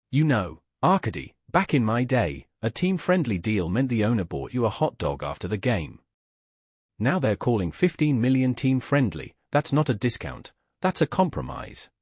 You know, Arkady, back in my day, a team-friendly deal meant the owner bought you a hot dog after the game. Now they're calling 15 million team-friendly. That's not a discount, that's a compromise.